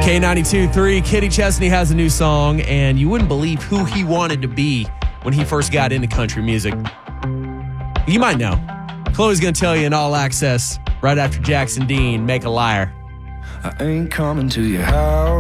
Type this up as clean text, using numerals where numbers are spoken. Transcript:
K92.3, Kenny Chesney has a new song, and you wouldn't believe who he wanted to be when he first got into country music. You might know. Chloe's going to tell you in All Access right after Jackson Dean, Make a Liar. I ain't coming to your house.